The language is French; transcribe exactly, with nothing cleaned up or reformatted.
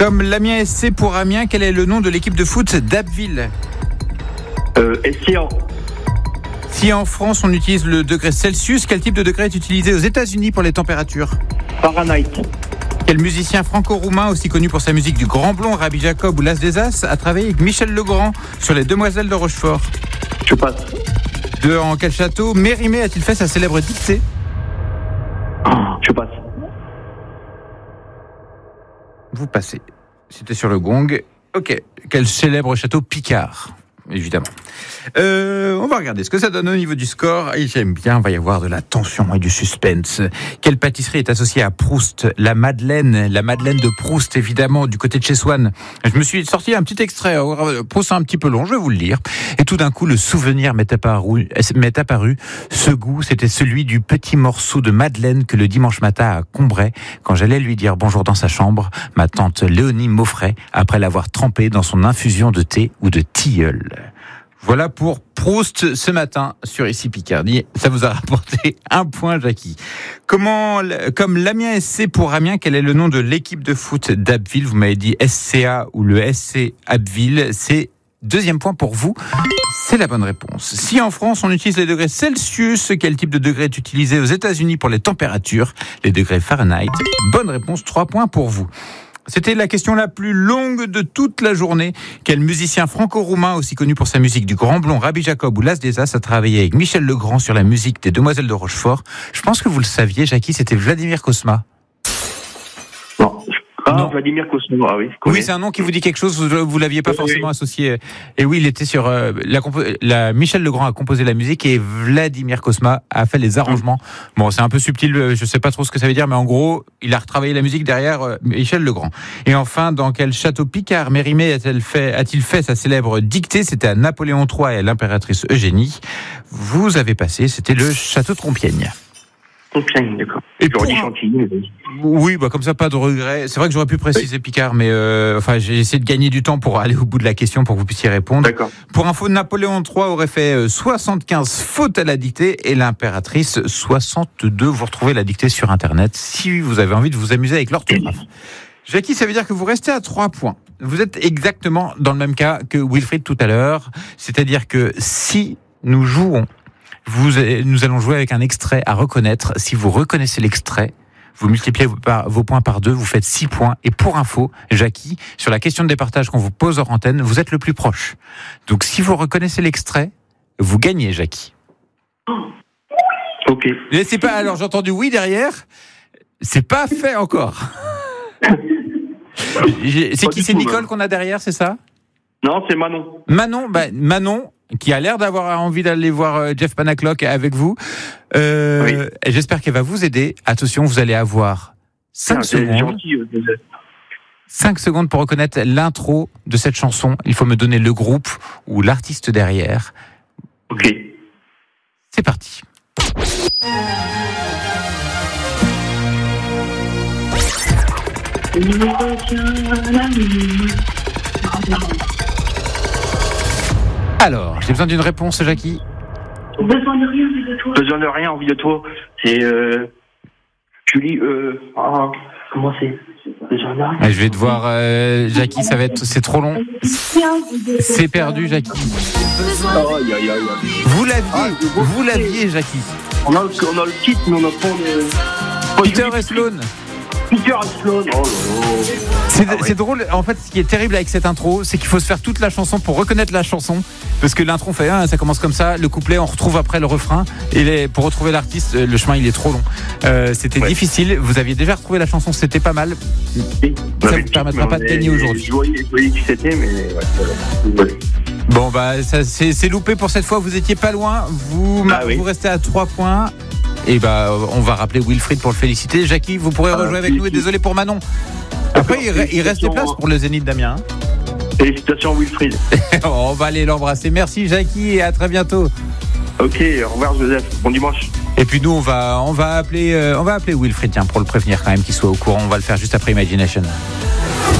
Comme l'Amiens S C pour Amiens, quel est le nom de l'équipe de foot d'Abbeville? Euh, S C A. Si en France on utilise le degré Celsius, quel type de degré est utilisé aux États-Unis pour les températures? Fahrenheit. Quel musicien franco-roumain, aussi connu pour sa musique du Grand Blond, Rabbi Jacob ou L'As des As, a travaillé avec Michel Legrand sur Les Demoiselles de Rochefort? Je passe. Dans quel château Mérimée a-t-il fait sa célèbre dictée? Je passe. Vous passez. C'était sur le gong. Ok. Quel célèbre château Picard, évidemment. Euh, on va regarder ce que ça donne au niveau du score. Et j'aime bien, il va y avoir de la tension et du suspense. Quelle pâtisserie est associée à Proust? La Madeleine. La Madeleine de Proust, évidemment, du côté de chez Swann. Je me suis sorti un petit extrait. Proust, c'est un petit peu long, je vais vous le lire. Et tout d'un coup, le souvenir m'est apparu. M'est apparu. Ce goût, c'était celui du petit morceau de Madeleine que le dimanche matin à Combray, quand j'allais lui dire bonjour dans sa chambre, ma tante Léonie m'offrait, après l'avoir trempé dans son infusion de thé ou de tilleul. Voilà pour Proust ce matin sur Ici Picardie. Ça vous a rapporté un point, Jackie. Comment, comme l'Amiens S C pour Amiens, quel est le nom de l'équipe de foot d'Abbeville? Vous m'avez dit S C A ou le S C Abbeville. C'est deuxième point pour vous. C'est la bonne réponse. Si en France on utilise les degrés Celsius, quel type de degré est utilisé aux États-Unis pour les températures? Les degrés Fahrenheit. Bonne réponse, trois points pour vous. C'était la question la plus longue de toute la journée. Quel musicien franco-roumain, aussi connu pour sa musique du Grand Blond, Rabbi Jacob ou L'As des As, a travaillé avec Michel Legrand sur la musique des Demoiselles de Rochefort? Je pense que vous le saviez, Jackie, c'était Vladimir Cosma. Non. Ah, non. Vladimir Cosma, ah oui. Oui, c'est un nom qui vous dit quelque chose, vous, vous l'aviez pas oui, forcément oui. associé. Et oui, il était sur euh, la, compo- la Michel Legrand a composé la musique et Vladimir Cosma a fait les arrangements. Bon, c'est un peu subtil, je sais pas trop ce que ça veut dire, mais en gros, il a retravaillé la musique derrière euh, Michel Legrand. Et enfin, dans quel château Picard Mérimée a-t-il fait, a-t-il fait sa célèbre dictée? C'était à Napoléon trois et à l'impératrice Eugénie. Vous avez passé, c'était le château de Compiègne. Compiègne, d'accord. Et j'aurais dit Chantilly. Oui, bah comme ça, pas de regret. C'est vrai que j'aurais pu préciser oui. Picard, mais euh, enfin, j'ai essayé de gagner du temps pour aller au bout de la question pour que vous puissiez répondre. D'accord. Pour info, Napoléon trois aurait fait soixante-quinze fautes à la dictée et l'impératrice soixante-deux. Vous retrouvez la dictée sur Internet si vous avez envie de vous amuser avec l'orthographe. Jackie, ça veut dire que vous restez à trois points. Vous êtes exactement dans le même cas que Wilfried tout à l'heure. C'est-à-dire que si nous jouons, Vous, nous allons jouer avec un extrait à reconnaître. Si vous reconnaissez l'extrait, vous multipliez vos, par, vos points par deux, vous faites six points. Et pour info, Jackie, sur la question de départage qu'on vous pose hors antenne, vous êtes le plus proche. Donc si vous reconnaissez l'extrait, vous gagnez, Jackie. Ok. Mais c'est pas. Alors j'ai entendu oui derrière. C'est pas fait encore. C'est qui? C'est Nicole qu'on a derrière, c'est ça? Non, c'est Manon. Manon, bah, Manon, qui a l'air d'avoir envie d'aller voir Jeff Panaclock avec vous. Euh, oui. J'espère qu'elle va vous aider. Attention, vous allez avoir cinq ah, secondes. Gentil, euh, cinq secondes pour reconnaître l'intro de cette chanson. Il faut me donner le groupe ou l'artiste derrière. Ok. C'est parti. Alors, j'ai besoin d'une réponse, Jackie. Besoin de rien, envie de toi. Besoin de rien, envie de toi. C'est euh, Julie. Euh, ah, comment c'est? Besoin de rien. Je vais devoir, euh, Jackie, ça va être, c'est trop long. C'est perdu, Jackie. Aïe, aïe, aïe. Vous l'aviez, ah, vous l'aviez, Jackie. On a, on a le titre, mais on n'a pas le. Peter et Sloan. Peter et Sloan. Oh là là. C'est, ah, c'est ouais. drôle. En fait, ce qui est terrible avec cette intro, c'est qu'il faut se faire toute la chanson pour reconnaître la chanson, parce que l'intro fait hein, ça commence comme ça, le couplet, on retrouve après le refrain, et les, pour retrouver l'artiste, le chemin il est trop long. Euh, c'était ouais. difficile. Vous aviez déjà retrouvé la chanson, c'était pas mal. Oui. Ça ne vous permettra pas de gagner aujourd'hui. Je voyais, je voyais qui c'était, mais ouais, ouais. Bon bah ça, c'est, c'est loupé pour cette fois. Vous étiez pas loin. Vous, ah, oui. vous restez à trois points. Et bah on va rappeler Wilfried pour le féliciter. Jackie, vous pourrez ah, rejoindre avec nous. Et désolé pour Manon. Après, il, il reste des places pour le Zénith d'Amiens. Félicitations Wilfried. On va aller l'embrasser. Merci Jackie et à très bientôt. Ok, au revoir Joseph. Bon dimanche. Et puis nous, on va, on va appeler, euh, on va appeler Wilfried tiens, pour le prévenir quand même qu'il soit au courant. On va le faire juste après Imagination.